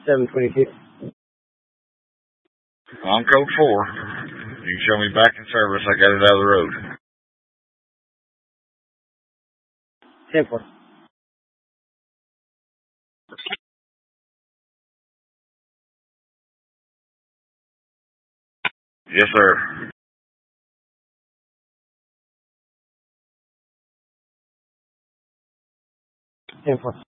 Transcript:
726. On code 4. You can show me back in service. I got it out of the road. 10-4. Yes, sir. 10-4.